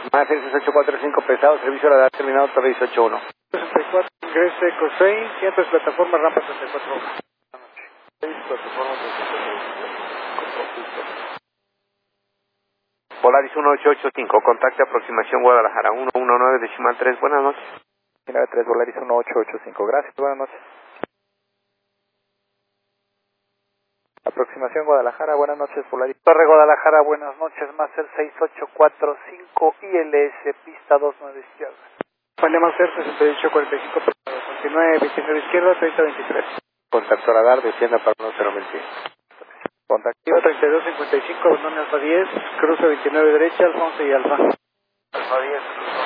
Más 6845 pesado, servicio radar terminado, torre 181. 64, ingrese Cosey, siguientes plataforma, rampa 34. 6 plataformas 34. Polaris 1885, contacte aproximación Guadalajara 119 decimal 3, buenas noches. 93 Polaris 1885, gracias, buenas noches. Aproximación Guadalajara, buenas noches, Polaris. Torre Guadalajara, buenas noches, Master 6845, ILS, pista 29 izquierda. Panema Master 6845, 29 izquierda, 3023. Contacto radar, descienda para 1021. Contacto 3255, Autonomía Alfa 10, cruce 29 derecha, Alfa 11 y Alfa. Alfa 10,